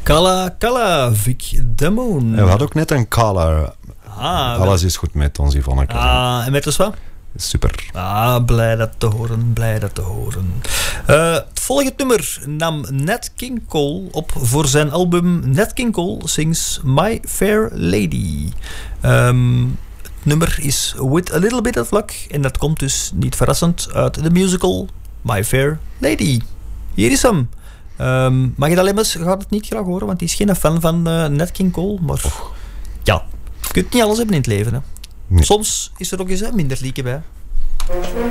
Kala Kala, Vic Damone. En we hadden ook net een caller. Alles is goed met ons, Yvonneke. En met ons wat? Super. Blij dat te horen, blij dat te horen. Het volgende nummer nam Nat King Cole op voor zijn album Nat King Cole Sings My Fair Lady. Het nummer is With a Little Bit of Luck en dat komt dus niet verrassend uit de musical My Fair Lady. Hier is hem. Magda Lemmens gaat het niet graag horen, want die is geen fan van Nat King Cole. Maar ja, je kunt niet alles hebben in het leven. Hè. Nee. Soms is er ook eens minder liedje bij.